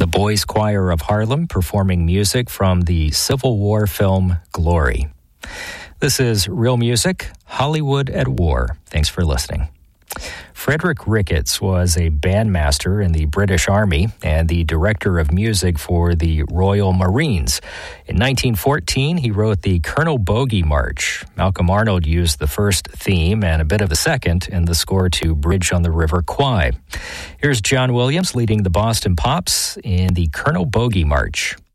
Boys Choir of Harlem performing music from the Civil War film Glory. This is Real Music, Hollywood at War. Thanks for listening. Frederick Ricketts was a bandmaster in the British Army and the director of music for the Royal Marines. In 1914, he wrote the Colonel Bogey March. Malcolm Arnold used the first theme and a bit of the second in the score to Bridge on the River Kwai. Here's John Williams leading the Boston Pops in the Colonel Bogey March.